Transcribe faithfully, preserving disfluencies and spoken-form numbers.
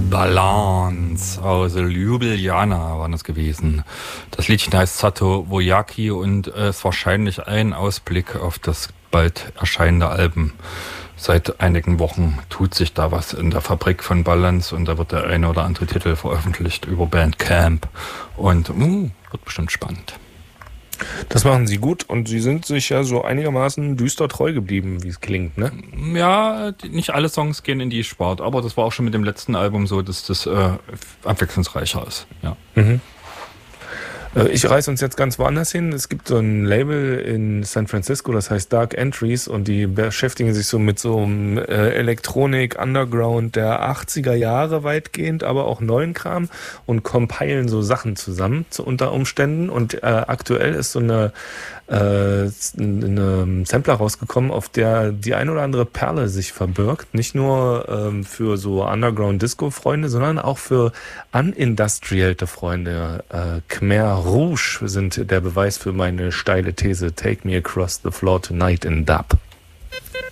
Balance aus Ljubljana waren es gewesen. Das Liedchen heißt Sato Vojaki und äh, ist wahrscheinlich ein Ausblick auf das bald erscheinende Album. Seit einigen Wochen tut sich da was in der Fabrik von Balance und da wird der eine oder andere Titel veröffentlicht über Bandcamp und uh, wird bestimmt spannend. Das machen sie gut und sie sind sich ja so einigermaßen düster treu geblieben, wie es klingt, ne? Ja, nicht alle Songs gehen in die Sparte, aber das war auch schon mit dem letzten Album so, dass das äh, abwechslungsreicher ist. Ja. Mhm. Ich reiße uns jetzt ganz woanders hin. Es gibt so ein Label in San Francisco, das heißt Dark Entries und die beschäftigen sich so mit so einem äh, Elektronik, Underground der achtziger Jahre weitgehend, aber auch neuen Kram und compilen so Sachen zusammen zu, unter Umständen und äh, aktuell ist so eine, äh, eine Sampler rausgekommen, auf der die ein oder andere Perle sich verbirgt. Nicht nur ähm, für so Underground-Disco-Freunde, sondern auch für unindustrialte Freunde. Äh, Khmer Rouge sind der Beweis für meine steile These. Take me across the floor tonight in Dub.